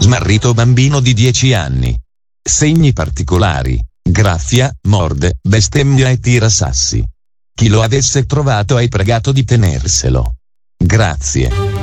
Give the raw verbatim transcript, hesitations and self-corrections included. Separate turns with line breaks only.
smarrito bambino di dieci anni. Segni particolari, graffia, morde, bestemmia e tira sassi. Chi lo avesse trovato hai pregato di tenerselo. Grazie.